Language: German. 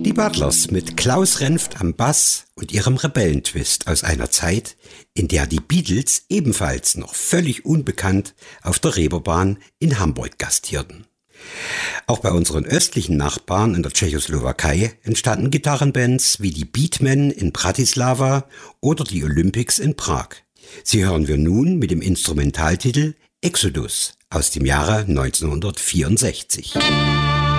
Die Butlers mit Klaus Renft am Bass und ihrem Rebellentwist aus einer Zeit, in der die Beatles ebenfalls noch völlig unbekannt auf der Reeperbahn in Hamburg gastierten. Auch bei unseren östlichen Nachbarn in der Tschechoslowakei entstanden Gitarrenbands wie die Beatmen in Bratislava oder die Olympics in Prag. Sie hören wir nun mit dem Instrumentaltitel Exodus aus dem Jahre 1964.